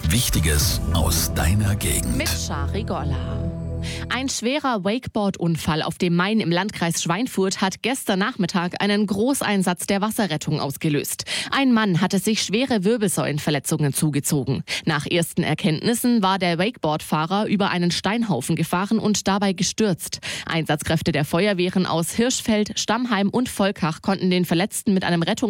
Wichtiges aus deiner Gegend. Mit Shari Golla. Ein schwerer Wakeboard-Unfall auf dem Main im Landkreis Schweinfurt hat gestern Nachmittag einen Großeinsatz der Wasserrettung ausgelöst. Ein Mann hatte sich schwere Wirbelsäulenverletzungen zugezogen. Nach ersten Erkenntnissen war der Wakeboardfahrer über einen Steinhaufen gefahren und dabei gestürzt. Einsatzkräfte der Feuerwehren aus Hirschfeld, Stammheim und Volkach konnten den Verletzten mit einem